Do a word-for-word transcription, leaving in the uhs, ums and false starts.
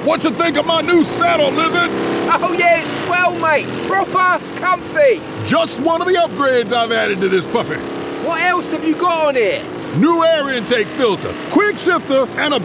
What you think of my new saddle, Lizard? Oh yeah, it's swell, mate. Proper comfy. Just one of the upgrades I've added to this puppy. What else have you got on here? New air intake filter, quick shifter, and a